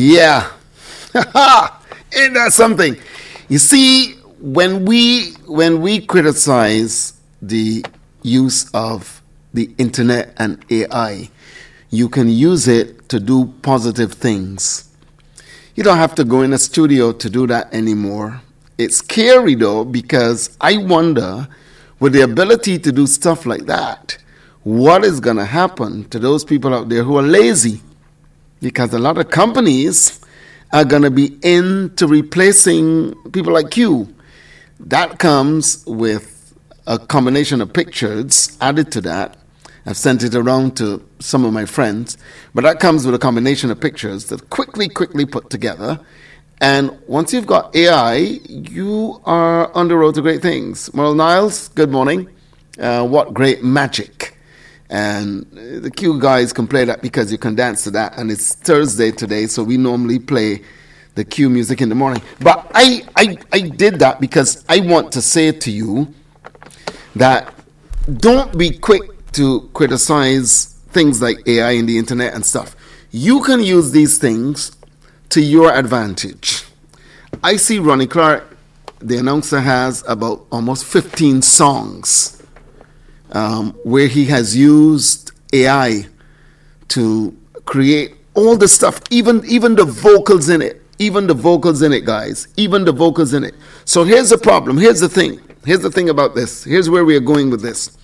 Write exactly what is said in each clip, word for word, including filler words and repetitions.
Yeah. Ain't that something? You see, when we when we criticize the use of the internet and A I, you can use it to do positive things. You don't have to go in a studio to do that anymore. It's scary though, because I wonder, with the ability to do stuff like that, what is going to happen to those people out there who are lazy? Because a lot of companies are going to be into replacing people like you. That comes with a combination of pictures added to that. I've sent it around to some of my friends. But that comes with a combination of pictures that quickly, quickly put together. And once you've got A I, you are on the road to great things. Merle Niles, good morning. Uh, what great magic. And the Q guys can play that because you can dance to that. And it's Thursday today, so we normally play the Q music in the morning. But I, I, I did that because I want to say to you that don't be quick to criticize things like A I and the internet and stuff. You can use these things to your advantage. I see Ronnie Clark, the announcer, has about almost fifteen songs um, where he has used A I to create all the stuff, even, even the vocals in it. Even the vocals in it, guys. Even the vocals in it. So here's the problem. Here's the thing. Here's the thing about this. Here's where we are going with this.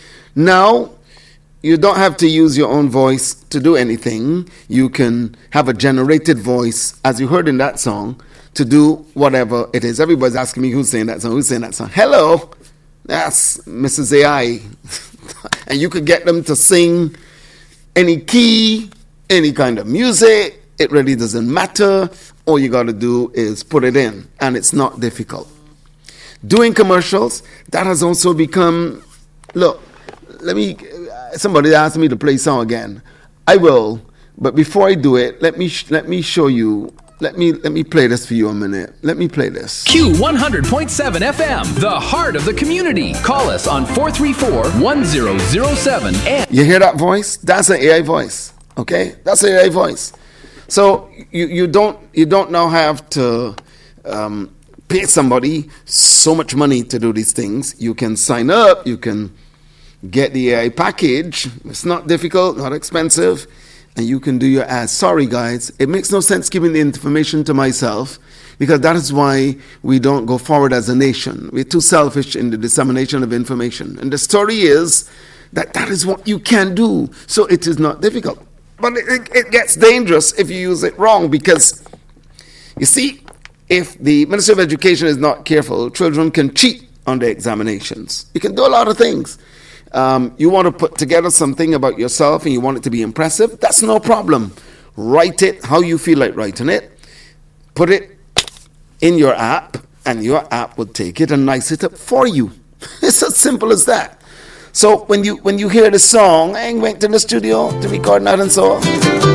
Now, you don't have to use your own voice to do anything. You can have a generated voice, as you heard in that song, to do whatever it is. Everybody's asking me who's saying that song, who's saying that song. Hello, that's Missus A I. And you could get them to sing any key, any kind of music. It really doesn't matter. All you got to do is put it in, and it's not difficult. Doing commercials, that has also become, look, let me, somebody asked me to play song again. I will, but before I do it, let me let me show you, let me let me play this for you a minute. Let me play this. Q one hundred point seven F M, the heart of the community. Call us on four three four, one zero zero seven. And you hear that voice? That's an A I voice, okay? That's an A I voice. So you, you don't you don't now have to um, pay somebody so much money to do these things. You can sign up, you can get the A I package. It's not difficult, not expensive, and you can do your ads. Sorry, guys, it makes no sense giving the information to myself, because that is why we don't go forward as a nation. We're too selfish in the dissemination of information. And the story is that that is what you can do, so it is not difficult. But it, it gets dangerous if you use it wrong, because, you see, if the Ministry of Education is not careful, children can cheat on their examinations. You can do a lot of things. Um, you want to put together something about yourself and you want it to be impressive, that's no problem. Write it how you feel like writing it. Put it in your app, and your app will take it and nice it up for you. It's as simple as that. So when you when you hear the song, I went to the studio to record that and so on.